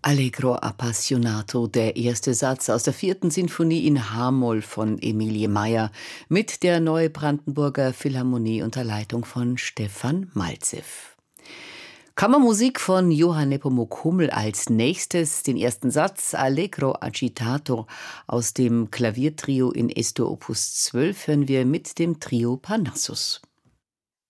Allegro appassionato, der erste Satz aus der vierten Sinfonie in H-Moll von Emilie Meyer mit der Neubrandenburger Philharmonie unter Leitung von Stefan Malzew. Kammermusik von Johann Nepomuk Hummel als nächstes, den ersten Satz Allegro agitato aus dem Klaviertrio in Es-Dur Opus 12 hören wir mit dem Trio Parnassus.